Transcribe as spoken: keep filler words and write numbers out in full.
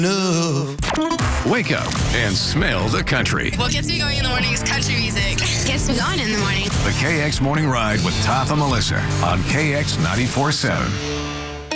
No. Wake up and smell the country. What gets me going in the morning is country music. Gets me going in the morning. The K X Morning Ride with Taff and Melissa on K X ninety-four point seven.